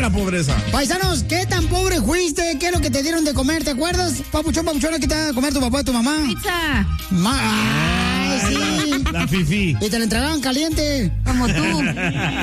la pobreza. Paisanos, ¿qué tan pobre fuiste? ¿Qué es lo que te dieron de comer? ¿Te acuerdas? Papuchón, ¿qué te da de comer tu papá y tu mamá? Pizza. ¡Ay, sí! La fifí. Y te la entregaban caliente. Como tú.